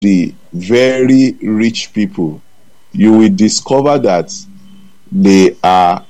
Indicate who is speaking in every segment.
Speaker 1: the very rich people, you will discover that they are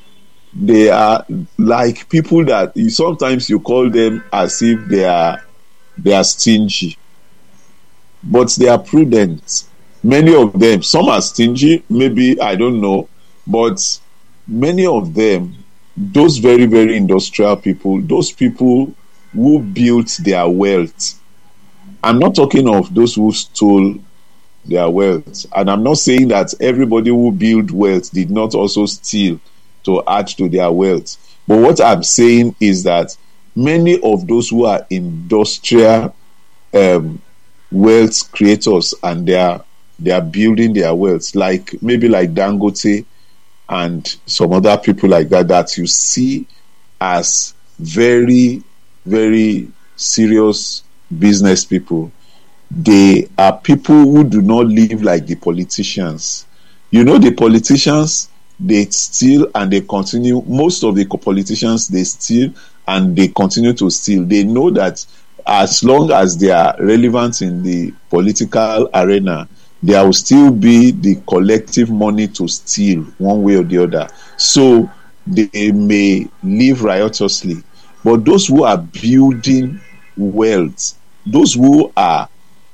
Speaker 1: like people that sometimes you call them as if they are stingy, but they are prudent. Many of them, some are stingy, maybe, I don't know, but many of them, those very, very industrial people, those people who built their wealth. I'm not talking of those who stole their wealth. And I'm not saying that everybody who built wealth did not also steal to add to their wealth. But what I'm saying is that many of those who are industrial wealth creators, and they are building their wealth, like maybe like Dangote and some other people like that you see as very, very serious business people. They are people who do not live like the politicians. You know, the politicians, they steal and they continue. Most of the politicians, they steal and they continue to steal. They know that as long as they are relevant in the political arena, there will still be the collective money to steal one way or the other. So they may live riotously. But those who are building wealth, those who are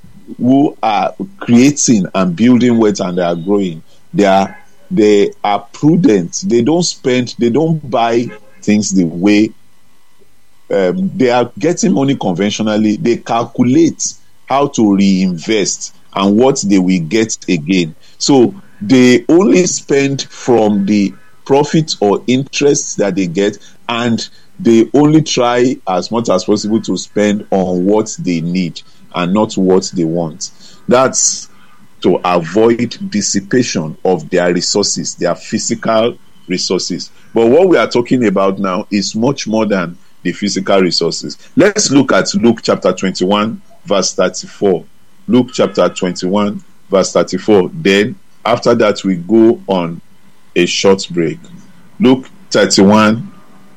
Speaker 1: creating and building wealth and they are growing, they are prudent. They don't spend, they don't buy things the way they are getting money conventionally. They calculate how to reinvest and what they will get again. So they only spend from the profit or interest that they get, and they only try as much as possible to spend on what they need and not what they want. That's to avoid dissipation of their resources, their physical resources. But what we are talking about now is much more than the physical resources. Let's look at Luke chapter 21, verse 34. Luke chapter 21, verse 34. Then, after that, we go on a short break. Luke 21,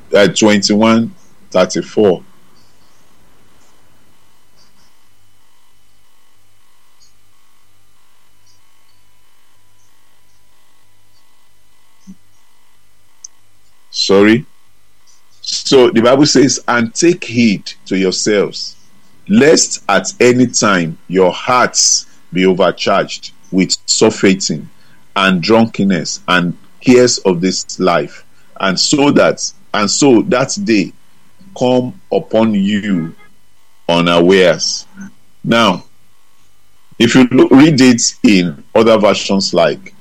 Speaker 1: 34. Sorry. So the Bible says, and take heed to yourselves, lest at any time your hearts be overcharged with surfeiting and drunkenness and cares of this life, and so that day come upon you unawares. Now, if you read it in other versions like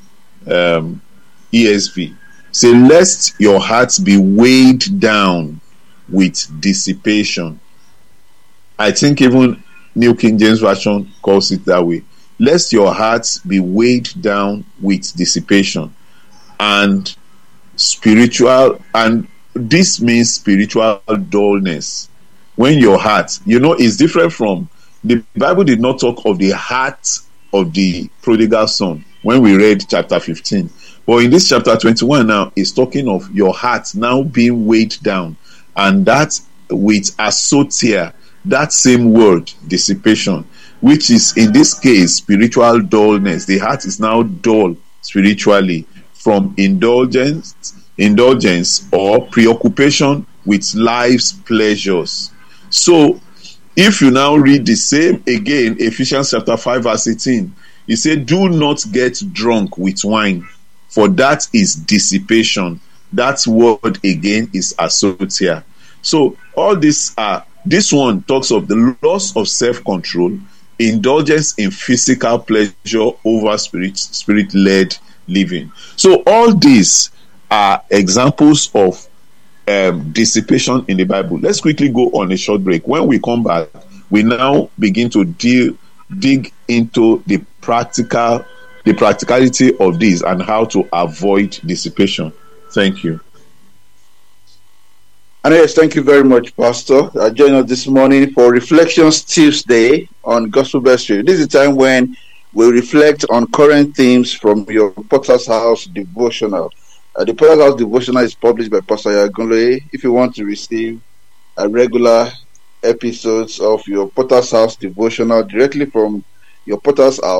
Speaker 1: ESV, say, lest your hearts be weighed down with dissipation. I think even New King James Version calls it that way. Lest your hearts be weighed down with dissipation and spiritual, and this means spiritual dullness. When your heart, is different from, the Bible did not talk of the heart of the prodigal son when we read chapter 15. But in this chapter 21 now, is talking of your heart now being weighed down, and that with asotia, that same word, dissipation, which is in this case spiritual dullness. The heart is now dull spiritually from indulgence or preoccupation with life's pleasures. So if you now read the same again, Ephesians chapter 5 verse 18, he said, do not get drunk with wine, for that is dissipation. That word again is asotia. So all this one talks of the loss of self-control, indulgence in physical pleasure over spirit-led living. So all these are examples of dissipation in the Bible. Let's quickly go on a short break. When we come back, we now begin to dig into the practicality of this and how to avoid dissipation. Thank you.
Speaker 2: And yes, thank you very much, Pastor. Join us this morning for Reflections Tuesday on Gospel Vestry. This is the time when we reflect on current themes from your Potter's House devotional. The Potter's House devotional is published by Pastor Yagunle. If you want to receive regular episodes of your Potter's House devotional directly from your Potter's House